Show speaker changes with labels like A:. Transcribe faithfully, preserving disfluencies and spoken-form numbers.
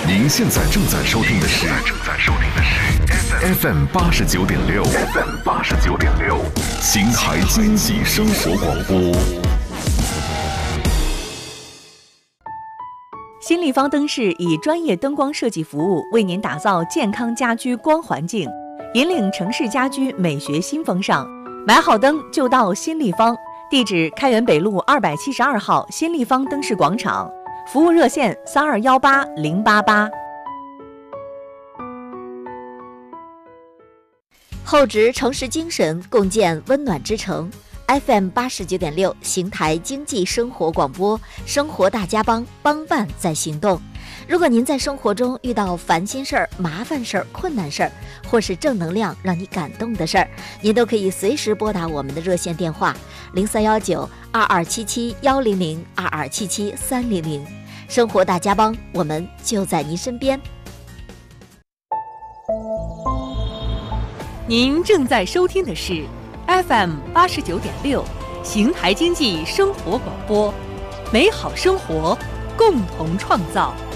A: 您现在正在收听的是正在收听的是 F M 八十九点六 F M 八十九点六邢台经济生活广播。
B: 新立方灯饰以专业灯光设计服务，为您打造健康家居光环境，引领城市家居美学新风尚。买好灯就到新立方，地址开元北路二百七十二号新立方灯饰广场，服务热线三二幺八零八八。
C: 厚植城市精神，共建温暖之城。F M 八十九点六，邢台经济生活广播，生活大家帮，帮办在行动。如果您在生活中遇到烦心事儿、麻烦事儿、困难事儿，或是正能量让你感动的事儿，您都可以随时拨打我们的热线电话零三幺九二二七七幺零零二二七七三零零。生活大家帮，我们就在您身边。
B: 您正在收听的是 F M 八十九点六，邢台经济生活广播，美好生活，共同创造。